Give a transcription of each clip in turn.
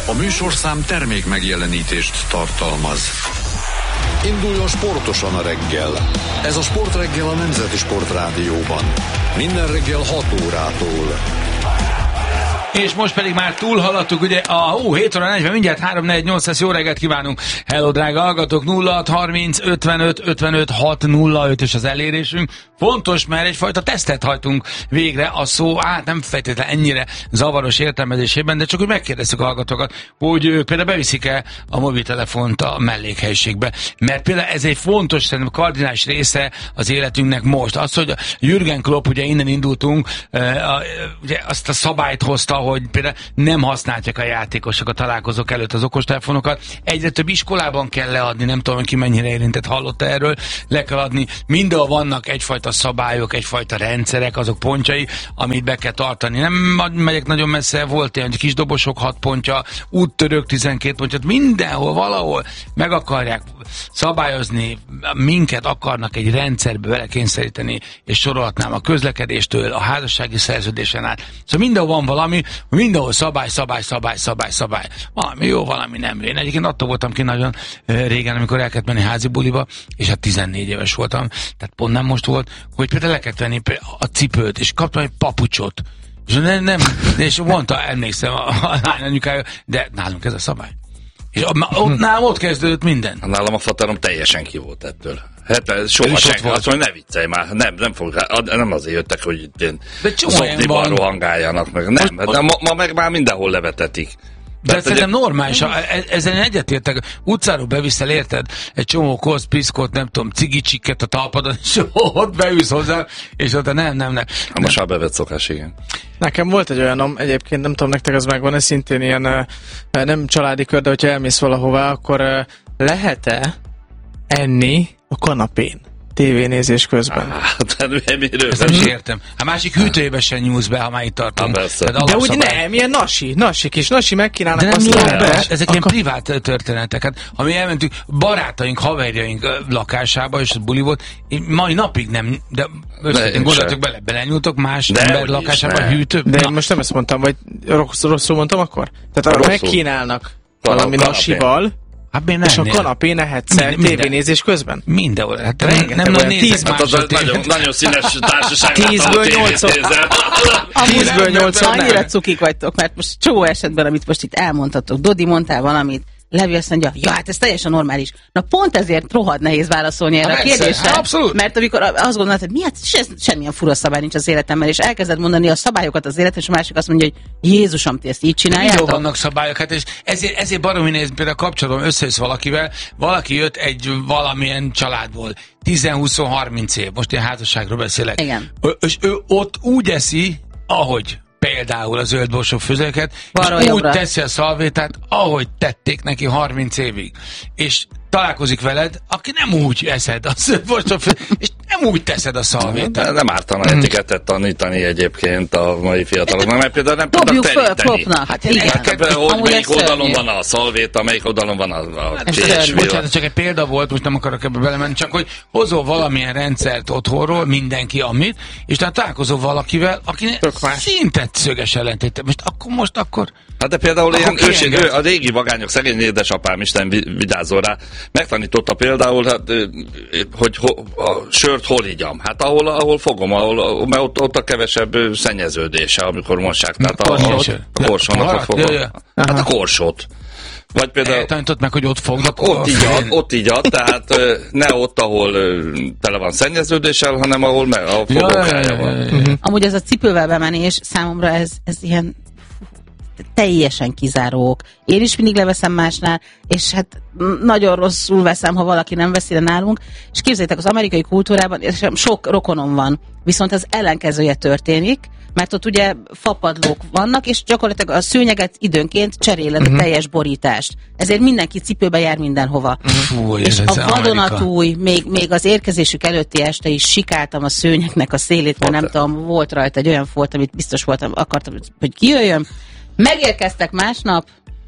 A műsorszám termék megjelenítést tartalmaz. Induljon sportosan a reggel. Ez a Sportreggel a Nemzeti Sportrádióban. Minden reggel 6 órától. És most pedig már túlhaladtuk, ugye a 7 óra 40, mindjárt 3-4-8 lesz, jó reggelt kívánunk. Hello, drága hallgatók, 0630 55 55 605 és az elérésünk. Fontos, mert egyfajta tesztet hajtunk végre a szó, nem feltétlenül ennyire zavaros értelmezésében, de csak úgy megkérdezzük a hallgatókat, hogy ők például beviszik-e a mobiltelefont a mellékhelyiségbe. Mert például ez egy fontos, szerintem kardinális része az életünknek most. Az, hogy Jürgen Klopp, ugye innen indultunk, ugye azt a szabályt hozta, hogy például nem használják a játékosok a találkozók előtt az okostelefonokat. Egyre több iskolában kell leadni, nem tudom, ki mennyire érintett, hallotta erről, le kell adni. Mindenhol vannak egyfajta szabályok, egyfajta rendszerek, azok pontjai, amit be kell tartani. Nem megyek nagyon messze, volt ilyen, hogy kisdobosok 6 pontja, úttörők 12 pontja, mindenhol, valahol meg akarják szabályozni, minket akarnak egy rendszerbe belekényszeríteni, és sorolhatnám a közlekedéstől, a házassági szerződésen át. Szóval mindenhol van valami, mindenhol szabály. Valami jó, valami nem. Én egyébként attól voltam ki nagyon régen, amikor el kellett menni házi buliba, és hát 14 éves voltam, tehát pont nem most volt, hogy például le kellett venni a cipőt, és kaptam egy papucsot. És nem, és mondta, emlékszem a lány anyukája, de nálunk ez a szabály. És nálam ott kezdődött minden. Nálam a faterom teljesen ki volt ettől. Hát soha senki, azt mondja, ne viccelj már, nem azért jöttek, hogy itt ilyen zokniban rohangáljanak meg. Nem, de ma meg már mindenhol levetetik. De szerintem normális, ezen egyetértek, utcáról beviszel, érted, egy csomó kosz, piszkot, nem tudom, cigicsikket a talpadon, és ott beülsz hozzá, és ott nem. Most már bevett szokás, igen. Nekem volt egy olyanom, egyébként nem tudom, nektek az megvan, ez szintén ilyen nem családi kör, de hogyha elmész valahová, akkor lehet-e enni a kanapén tévénézés közben? Ezt nem is értem. A másik hűtőjébe sem nyúlsz be, ha már itt tartunk. De úgy nem, ilyen nasi megkínálnak azt be. Ezek ilyen privát történetek. Hát, ha mi elmentünk barátaink, haverjaink lakásába, és buli volt, mai napig nem, de gondoltok belenyúltok más ember lakásába, hűtő. De én most nem ezt mondtam, vagy rosszul mondtam akkor? Tehát arra megkínálnak valami nasival, és a kanapén ehetsz el tévénézés közben? Mindenhol. Hát nem nézek más. Nagyon színes társaság. 10-ből 8 annyira cukik vagytok, mert most csomó esetben, amit most itt elmondhatok, Dodi, mondtál valamit, Levi azt mondja, hát ez teljesen normális. Na pont ezért rohadt nehéz válaszolni erre a kérdésre. Abszolút. Mert amikor azt gondolod, hogy miért semmilyen fura szabály nincs az életemben, és elkezded mondani a szabályokat az életben, és a másik azt mondja, hogy Jézusom, ti ezt így csináljátok? Jó vannak szabályok, hát és ezért baromi néz, például kapcsolatom összejössz valakivel, valaki jött egy valamilyen családból, 10-20-30 év, most ilyen házasságról beszélek. Igen. És ő ott úgy eszi, ahogy például a zöldborsó főzőket, és úgy teszi a szalvétát, ahogy tették neki 30 évig. És találkozik veled, aki nem úgy eszed a zöldborsó főzőket, és nem úgy teszed a szalvétát. Nem ártana etikettet tanítani egyébként a mai fiataloknak, mert például nem tudnak teríteni. Hát igen. Melyik oldalon van a szalvéta, melyik oldalon van a csésvilla. Bocsánat, csak egy példa volt, most nem akarok ebbe belemenni, csak hogy hozol valamilyen rendszert otthonról, mindenki amit, és tehát találkozol valakivel, aki szinte szöges ellentét. Most akkor... Hát de például ilyen a régi vagányok, szegény édesapám, Isten vigyázzon rá, megtanította például, hát, hogy a sört hol igyam. Hát ahol fogom, mert ott a kevesebb szennyeződése, amikor mossák. Tehát a korsónak fogom. Hát a korsót. Vagy például... Eltanított meg, hogy ott fognak. Ott igyad, tehát ne ott, ahol tele van szennyeződéssel, hanem ahol a fogókája van. Amúgy ez a cipővel bemenés, számomra ez ilyen teljesen kizárók. Én is mindig leveszem másnál, és hát nagyon rosszul veszem, ha valaki nem veszi le nálunk, és képzeljétek, az amerikai kultúrában sok rokonom van, viszont az ellenkezője történik, mert ott ugye fapadlók vannak, és gyakorlatilag a szőnyeget időnként cseréled a teljes borítást. Ezért mindenki cipőbe jár mindenhova. Fú, és a vadonatúj, még az érkezésük előtti este is sikáltam a szőnyegnek a szélét, mert nem tudom, volt rajta egy olyan folt, amit biztos voltam, akartam, hogy kijöjjön. Megérkeztek másnap,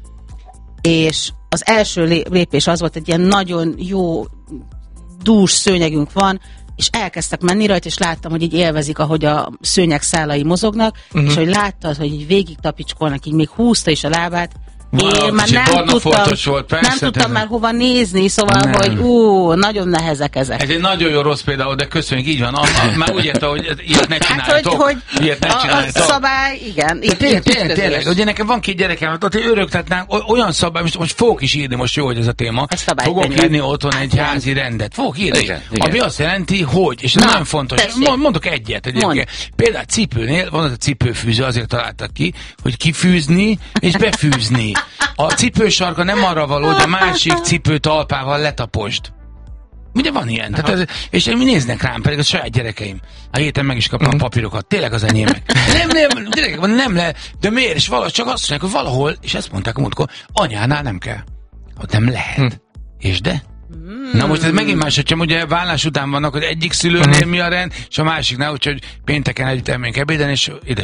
és az első lépés az volt, egy ilyen nagyon jó dús szőnyegünk van, és elkezdtek menni rajta, és láttam, hogy így élvezik, ahogy a szőnyeg szálai mozognak, és hogy láttad, hogy így végig tapicskolnak, így még húzta is a lábát, én már nem tudtam már hova nézni, szóval, nem. Hogy nagyon nehezek ezek. Ez egy nagyon jó rossz példa, de köszönjük, így van. Már úgy érte, hogy ilyet ne csináljátok. Hogy a szabály, igen. Tényleg, ugye nekem van 2 gyerekem, ott öröktetnánk olyan szabály, most fogok is írni, most jó, hogy ez a téma. Fogok írni otthon egy házi rendet. Fogok írni. Igen. Ami azt jelenti, hogy, és ez nagyon fontos. Mondok egyet egyébként. Például cipőnél van az a cipőfűző, azért találtak ki, hogy kifűzni és befűzni. A cipősarka nem arra való, hogy a másik cipő talpával letaposd. Ugye van ilyen? Tehát és mi néznek rám, pedig a saját gyerekeim. A héten meg is kaptam papírokat. Tényleg az enyémek. Nem le. De miért? És valahogy csak azt mondják, hogy valahol, és ezt mondták a múltkor, anyánál nem kell. Ott nem lehet. És de? Na most ez megint más, hogyha ugye vállás után vannak, hogy egyik szülőnél mi a rend, és a másiknál, úgyhogy pénteken együtt elmegyünk ebéden, és